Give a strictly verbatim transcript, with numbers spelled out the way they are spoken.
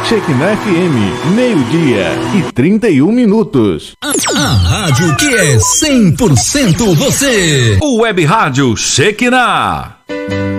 Shekinah F M, meio-dia e trinta e um minutos. A rádio que é cem por cento você. O Web Rádio Shekinah.